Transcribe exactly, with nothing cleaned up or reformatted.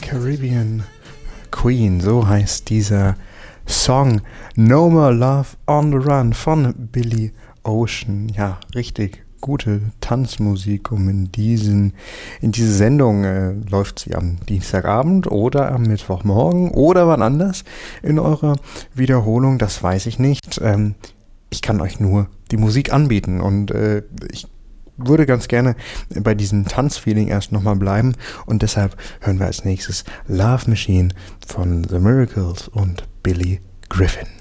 Caribbean Queen, so heißt dieser Song. No More Love on the Run von Billy Ocean. Ja, richtig gute Tanzmusik, um in diesen in diese Sendung äh, läuft sie am Dienstagabend oder am Mittwochmorgen oder wann anders in eurer Wiederholung, das weiß ich nicht. Ähm, ich kann euch nur die Musik anbieten und äh, ich würde ganz gerne bei diesem Tanzfeeling erst nochmal bleiben und deshalb hören wir als nächstes Love Machine von The Miracles und Billy Griffin.